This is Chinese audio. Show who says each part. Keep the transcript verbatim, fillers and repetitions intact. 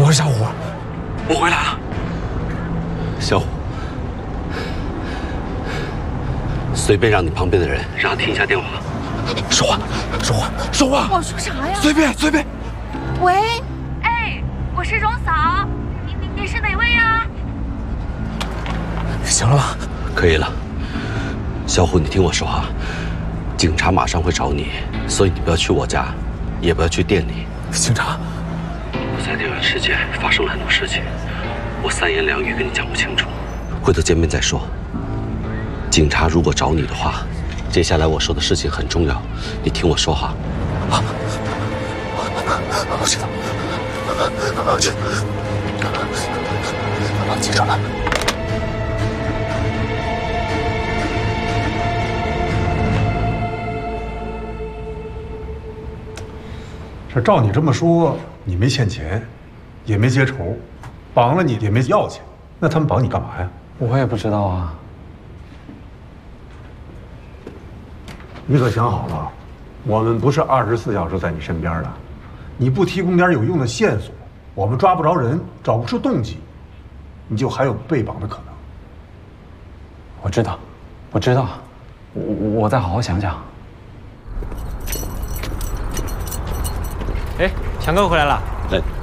Speaker 1: 我是小虎，
Speaker 2: 我回来了。小虎，随便让你旁边的人让他听一下电话。说话，说话，说话！
Speaker 3: 我说啥呀？
Speaker 2: 随便，随便。
Speaker 3: 喂，哎，我是荣嫂，你你你是哪位呀？
Speaker 1: 行了吧？
Speaker 2: 可以了。小虎，你听我说哈，警察马上会找你，所以你不要去我家，也不要去店里。
Speaker 1: 警察，
Speaker 2: 我在电玩世界发生了很多事情，我三言两语跟你讲不清楚，回头见面再说。警察如果找你的话，接下来我说的事情很重要，你听我说哈。
Speaker 1: 啊，我知道，我知道。警察来。
Speaker 4: 这照你这么说，你没欠钱，也没结仇，绑了你也没要钱，那他们绑你干嘛呀？
Speaker 1: 我也不知道啊。
Speaker 4: 你可想好了，我们不是二十四小时在你身边的，你不提供点有用的线索，我们抓不着人，找不出动机，你就还有被绑的可能。
Speaker 1: 我知道，我知道，我我再好好想想。
Speaker 5: 哎，强哥回来了。
Speaker 2: 来。